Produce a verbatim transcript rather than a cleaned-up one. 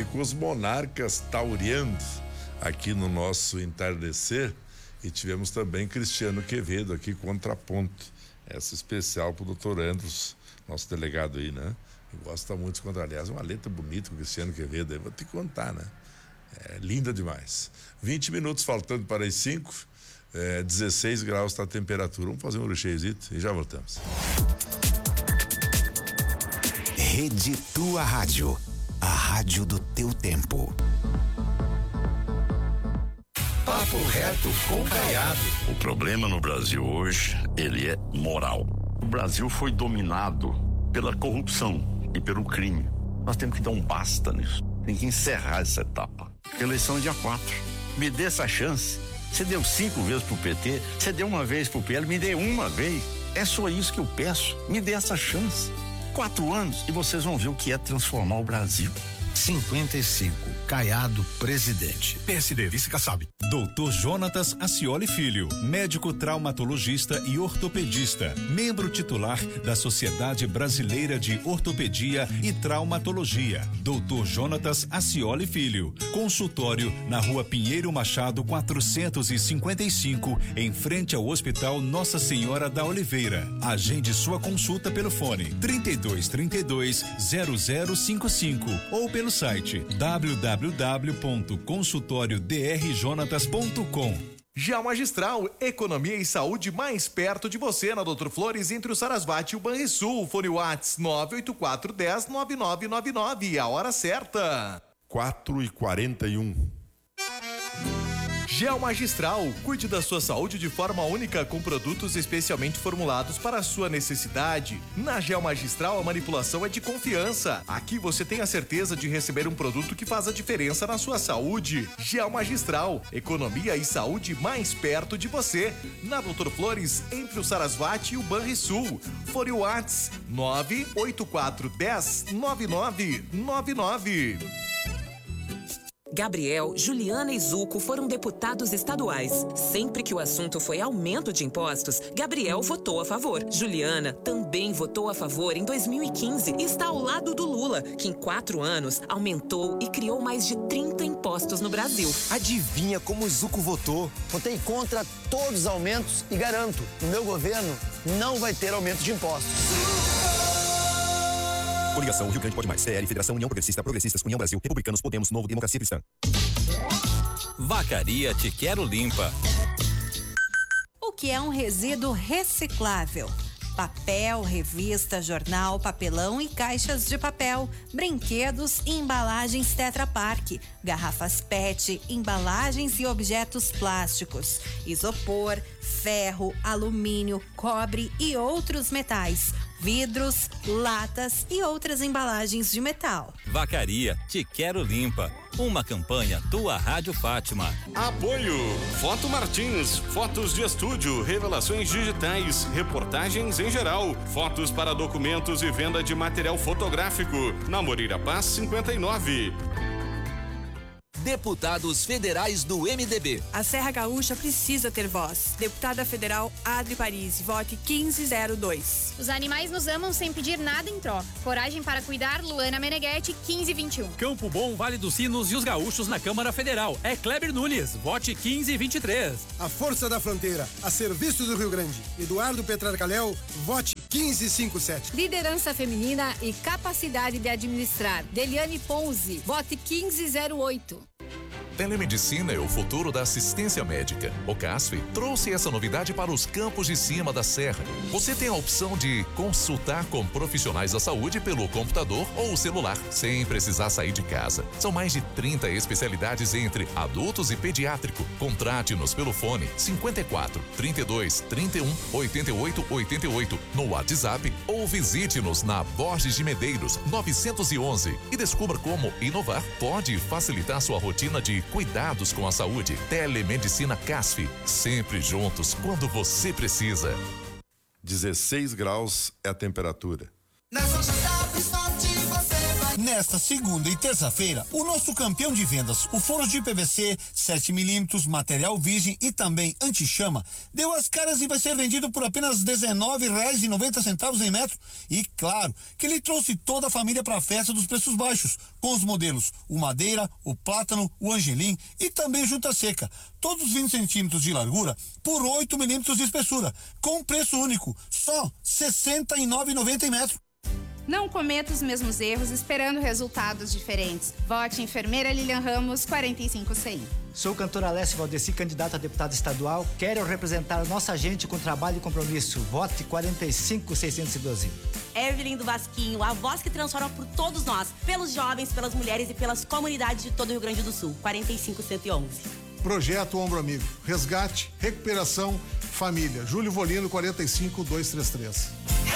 com os monarcas taurianos aqui no nosso entardecer, e tivemos também Cristiano Quevedo aqui, contraponto, essa especial pro doutor Andros, nosso delegado aí, né? Gosta muito de contar, aliás, uma letra bonita com o Cristiano Quevedo, aí vou te contar, né? É linda demais. vinte minutos faltando para as cinco, é, dezesseis graus está a temperatura. Vamos fazer um recheiozito e já voltamos. Rede Tua Rádio, a rádio do teu tempo. Papo reto com Caiado. O problema no Brasil hoje, ele é moral. O Brasil foi dominado pela corrupção e pelo crime. Nós temos que dar um basta nisso. Tem que encerrar essa etapa. Eleição é dia quatro. Me dê essa chance. Você deu cinco vezes pro P T, você deu uma vez pro P L, me dê uma vez. É só isso que eu peço. Me dê essa chance. Quatro anos e vocês vão ver o que é transformar o Brasil. cinquenta e cinco, Caiado, presidente. P S D, vice Kassab. doutor Jonatas Acioli Filho, médico traumatologista e ortopedista, membro titular da Sociedade Brasileira de Ortopedia e Traumatologia. doutor Jonatas Acioli Filho, consultório na Rua Pinheiro Machado quatrocentos e cinquenta e cinco, em frente ao Hospital Nossa Senhora da Oliveira. Agende sua consulta pelo fone trinta e dois, trinta e dois, zero zero cinco cinco ou pelo site w w w ponto consultório d r jonatas ponto com. Já Magistral, economia e saúde mais perto de você, na doutor Flores, entre o Sarasvati e o Banrisul. Fone Whats nove oito quatro, dez, nove nove nove nove, a hora certa. quatro e quarenta e um. Gel Magistral, cuide da sua saúde de forma única com produtos especialmente formulados para a sua necessidade. Na Gel Magistral, a manipulação é de confiança. Aqui você tem a certeza de receber um produto que faz a diferença na sua saúde. Gel Magistral, economia e saúde mais perto de você. Na doutor Flores, entre o Sarasvati e o Banrisul. Fone Whats nove oito quatro, dez, nove nove nove nove. Gabriel, Juliana e Zuco foram deputados estaduais. Sempre que o assunto foi aumento de impostos, Gabriel votou a favor. Juliana também votou a favor em dois mil e quinze e está ao lado do Lula, que em quatro anos aumentou e criou mais de trinta impostos no Brasil. Adivinha como o Zuco votou? Votei contra todos os aumentos e garanto, no meu governo não vai ter aumento de impostos. Coligação Rio Grande Pode Mais, C L, Federação União Progressista, Progressistas, União Brasil, Republicanos, Podemos, Novo, Democracia Cristã. Vacaria Te Quero Limpa. O que é um resíduo reciclável? Papel, revista, jornal, papelão e caixas de papel, brinquedos e embalagens Tetra Pak, garrafas P E T, embalagens e objetos plásticos, isopor, ferro, alumínio, cobre e outros metais, vidros, latas e outras embalagens de metal. Vacaria Te Quero Limpa. Uma campanha Tua Rádio Fátima. Apoio Foto Martins, fotos de estúdio, revelações digitais, reportagens em geral, fotos para documentos e venda de material fotográfico. Na Moreira Paz cinquenta e nove. Deputados federais do M D B. A Serra Gaúcha precisa ter voz. Deputada federal Adri Paris, vote quinze zero dois. Os animais nos amam sem pedir nada em troca. Coragem para cuidar, Luana Meneghetti, quinze vinte e um. Campo Bom, Vale dos Sinos e os gaúchos na Câmara Federal. É Kleber Nunes, vote quinze vinte e três. A Força da Fronteira, a serviço do Rio Grande. Eduardo Petrarcalhau, vote quinze cinquenta e sete. Liderança feminina e capacidade de administrar. Deliane Ponzi, vote quinze zero oito. Telemedicina é o futuro da assistência médica. O CASF trouxe essa novidade para os campos de cima da serra. Você tem a opção de consultar com profissionais da saúde pelo computador ou celular, sem precisar sair de casa. São mais de trinta especialidades entre adultos e pediátrico. Contrate-nos pelo fone cinquenta e quatro, trinta e dois, trinta e um, oitenta e oito, oitenta e oito no WhatsApp ou visite-nos na Borges de Medeiros novecentos e onze e descubra como inovar pode facilitar sua rotina de cuidados com a saúde. Telemedicina CASF, sempre juntos quando você precisa. dezesseis graus é a temperatura. Nas lojas da Bristol você vai Nesta segunda e terça-feira, o nosso campeão de vendas, o forro de P V C sete milímetros, material virgem e também anti-chama, deu as caras e vai ser vendido por apenas dezenove reais e noventa centavos em metro. E claro que ele trouxe toda a família para a festa dos preços baixos, com os modelos o Madeira, o Plátano, o Angelim e também Junta Seca. Todos vinte centímetros de largura por oito milímetros de espessura, com preço único, só sessenta e nove reais e noventa centavos em metro. Não cometa os mesmos erros esperando resultados diferentes. Vote Enfermeira Lilian Ramos, quarenta e cinco cem. Sou cantora Alessia Valdeci, candidata a deputada estadual. Quero representar nossa gente com trabalho e compromisso. Vote quarenta e cinco seiscentos e doze. Evelyn do Vasquinho, a voz que transforma por todos nós, pelos jovens, pelas mulheres e pelas comunidades de todo o Rio Grande do Sul. quarenta e cinco cento e onze. Projeto Ombro Amigo. Resgate, recuperação, família. Júlio Volino, quarenta e cinco dois três três.